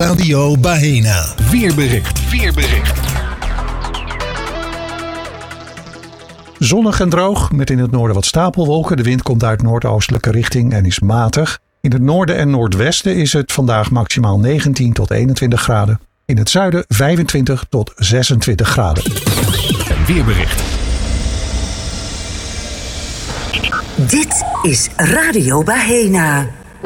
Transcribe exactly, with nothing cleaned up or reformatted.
Radio Bahena. Weerbericht. Weerbericht. Zonnig en droog, met in het noorden wat stapelwolken. De wind komt uit noordoostelijke richting en is matig. In het noorden en noordwesten is het vandaag maximaal negentien tot eenentwintig graden. In het zuiden vijfentwintig tot zesentwintig graden. Weerbericht. Dit is Radio Bahena.